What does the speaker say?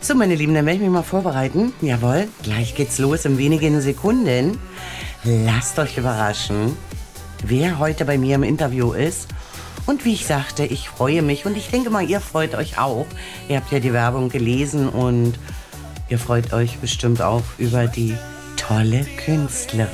So, meine Lieben, dann werde ich mich mal vorbereiten. Jawohl, gleich geht's los in wenigen Sekunden. Lasst euch überraschen, wer heute bei mir im Interview ist. Und wie ich sagte, ich freue mich und ich denke mal, ihr freut euch auch. Ihr habt ja die Werbung gelesen und ihr freut euch bestimmt auch über die tolle Künstlerin.